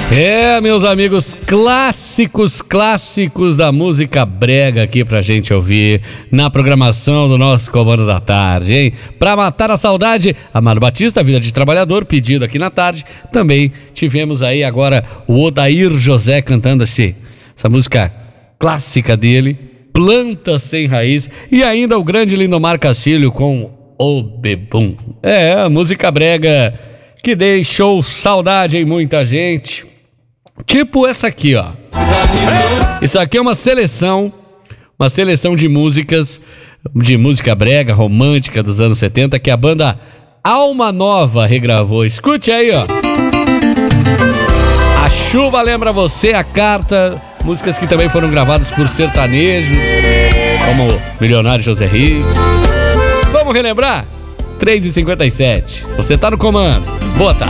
Meus amigos, clássicos da música brega aqui pra gente ouvir na programação do nosso Comando da Tarde, hein? Pra matar a saudade, Amado Batista, Vida de Trabalhador, pedido aqui na tarde. Também tivemos aí agora o Odair José cantando essa música clássica dele, Planta Sem Raiz, e ainda o grande Lindomar Castilho com O Bebum. A música brega que deixou saudade em muita gente. Tipo essa aqui, ó. Isso aqui é uma seleção de músicas, de música brega, romântica dos anos 70, que a banda Alma Nova regravou. Escute aí, ó. A Chuva Lembra Você, A Carta, músicas que também foram gravadas por sertanejos, como Milionário José Rico. Vamos relembrar? 3h57. Você tá no comando. Boa tarde.